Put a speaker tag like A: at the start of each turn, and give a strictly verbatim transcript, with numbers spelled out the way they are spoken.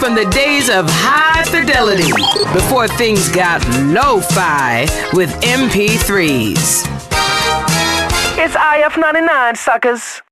A: from the days of high fidelity before things got lo-fi with M P threes.
B: It's I F ninety-nine, suckers.